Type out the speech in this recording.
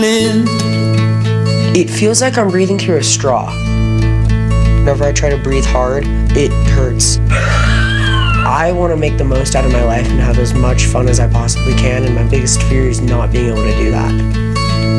It feels like I'm breathing through a straw. Whenever I try to breathe hard, it hurts. I want to make the most out of my life and have as much fun as I possibly can, and my biggest fear is not being able to do that.